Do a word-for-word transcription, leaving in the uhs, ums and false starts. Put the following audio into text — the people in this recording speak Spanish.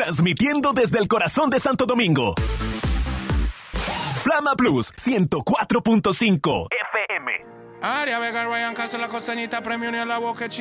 transmitiendo desde el corazón de Santo Domingo. Flama Plus ciento cuatro punto cinco F M. Aria Vega, Ryan Castro, la costeñita, premio ni a la boca,